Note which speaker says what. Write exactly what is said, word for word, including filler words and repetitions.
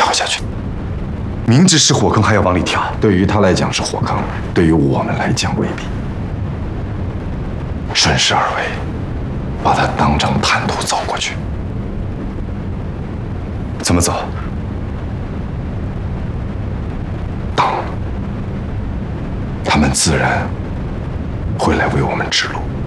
Speaker 1: 跳下去。明知是火坑还要往里跳，对于他来讲是火坑，对于我们来讲未必。顺势而为，把它当成坦途走过去。怎么走？当他们自然会来为我们指路。